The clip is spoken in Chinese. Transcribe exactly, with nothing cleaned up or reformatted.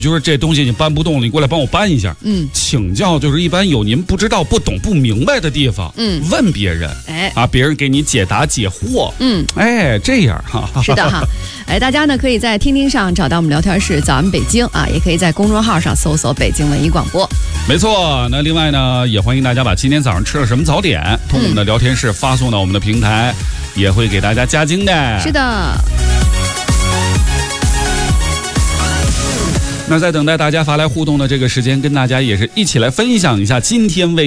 就是这东西你搬不动了，你过来帮我搬一下。 嗯， 请教就是一般有您不知道、不懂、不明白的地方， 嗯， 问别人， 哎啊，别人给你解答解惑， 嗯， 哎，这样哈， 是的哈，哎，大家呢可以在听听上找到我们聊天室早安北京啊，也可以在公众号上搜索北京文艺广播。 没错，那另外呢，也欢迎大家把今天早上吃了什么早点，通过我们的聊天室发送到我们的平台，也会给大家加精的。 是的。 那在等待大家发来互动的这个时间，跟大家也是一起来分享一下今天为